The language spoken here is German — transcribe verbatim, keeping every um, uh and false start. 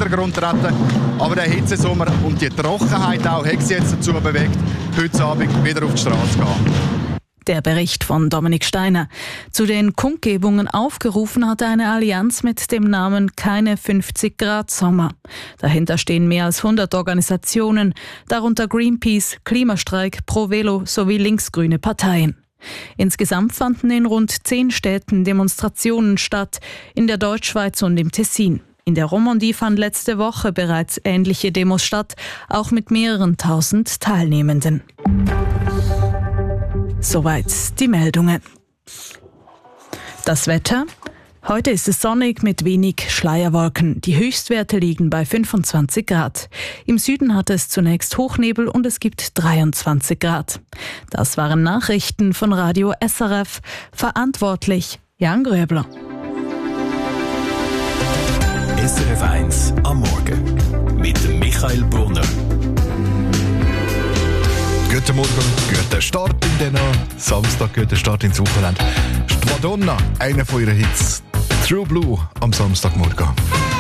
Vordergrund treten. Aber der Hitzesommer und die Trockenheit auch hat sie jetzt dazu bewegt, heute Abend wieder auf die Straße zu gehen. Der Bericht von Dominik Steiner. Zu den Kundgebungen aufgerufen hat eine Allianz mit dem Namen Keine fünfzig Grad Sommer. Dahinter stehen mehr als hundert Organisationen, darunter Greenpeace, Klimastreik, Pro Velo sowie linksgrüne Parteien. Insgesamt fanden in rund zehn Städten Demonstrationen statt, in der Deutschschweiz und im Tessin. In der Romandie fanden letzte Woche bereits ähnliche Demos statt, auch mit mehreren tausend Teilnehmenden. Soweit die Meldungen. Das Wetter? Heute ist es sonnig mit wenig Schleierwolken. Die Höchstwerte liegen bei fünfundzwanzig Grad. Im Süden hat es zunächst Hochnebel und es gibt dreiundzwanzig Grad. Das waren Nachrichten von Radio S R F. Verantwortlich Jan Gröbler. S R F eins am Morgen mit Michael Brunner. Guten Morgen, guten Start in den Samstag, guten Start ins Wochenende. Die Madonna, einer von ihren Hits, True Blue am Samstagmorgen.